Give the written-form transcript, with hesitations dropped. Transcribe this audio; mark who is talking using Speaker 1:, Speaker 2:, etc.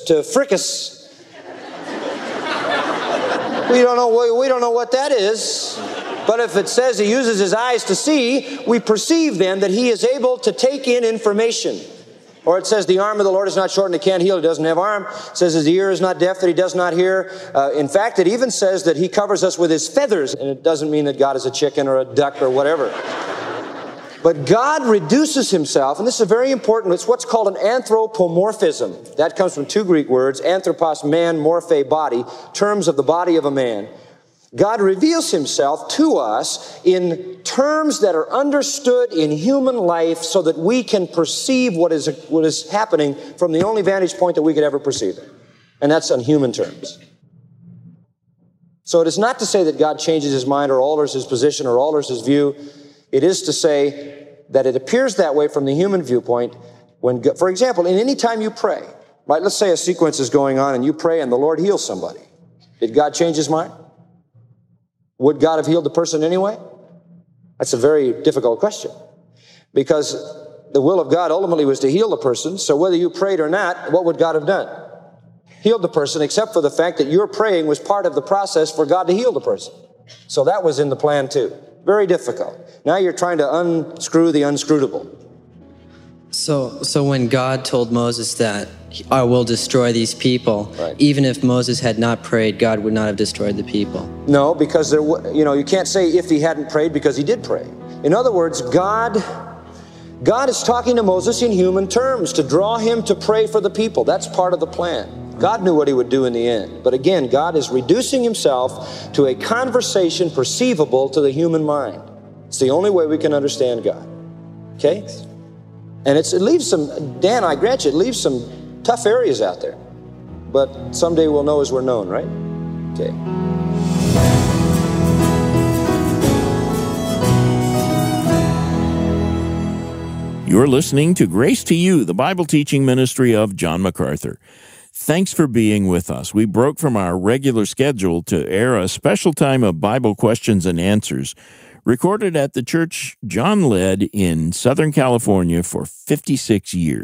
Speaker 1: to fricas. We don't know what that is. But if it says he uses his eyes to see, we perceive then that he is able to take in information. Or it says the arm of the Lord is not short and he can't heal, he doesn't have arm. It says his ear is not deaf that he does not hear. In fact, it even says that he covers us with his feathers. And it doesn't mean that God is a chicken or a duck or whatever. But God reduces himself, and this is very important, it's what's called an anthropomorphism. That comes from two Greek words, anthropos, man, morphe, body, terms of the body of a man. God reveals himself to us in terms that are understood in human life so that we can perceive what is happening from the only vantage point that we could ever perceive it. And that's on human terms. So it is not to say that God changes his mind or alters his position or alters his view. It is to say that it appears that way from the human viewpoint when, for example, in any time you pray, right? Let's say a sequence is going on and you pray and the Lord heals somebody. Did God change his mind? Would God have healed the person anyway? That's a very difficult question because the will of God ultimately was to heal the person. So whether you prayed or not, what would God have done? Healed the person, except for the fact that your praying was part of the process for God to heal the person. So that was in the plan too. Very difficult. Now you're trying to unscrew the unscrewable.
Speaker 2: So when God told Moses that I will destroy these people,
Speaker 1: right,
Speaker 2: even if Moses had not prayed, God would not have destroyed the people.
Speaker 1: No, because you can't say if he hadn't prayed because he did pray. In other words, God is talking to Moses in human terms to draw him to pray for the people. That's part of the plan. God knew what he would do in the end. But again, God is reducing himself to a conversation perceivable to the human mind. It's the only way we can understand God. Okay? And it leaves some, Dan, I grant you, it leaves some tough areas out there. But someday we'll know as we're known, right? Okay.
Speaker 3: You're listening to Grace to You, the Bible teaching ministry of John MacArthur. Thanks for being with us. We broke from our regular schedule to air a special time of Bible questions and answers, recorded at the church John led in Southern California for 56 years.